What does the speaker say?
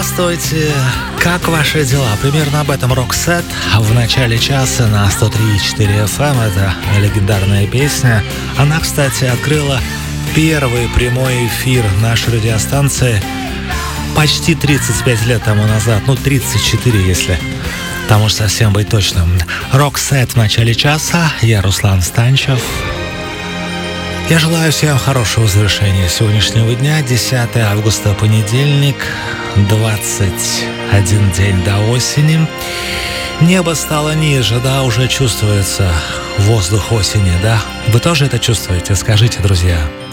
Здравствуйте! Как ваши дела? Примерно об этом Roxette в начале часа на 103.4 FM. Это легендарная песня. Она, кстати, открыла первый прямой эфир нашей радиостанции почти 35 лет тому назад. 34, если там уж совсем быть точным. Roxette в начале часа. Я Руслан Станчев. Я желаю всем хорошего завершения сегодняшнего дня. 10 августа, понедельник, 21 день до осени. Небо стало ниже, да, уже чувствуется воздух осени, да? Вы тоже это чувствуете? Скажите, друзья.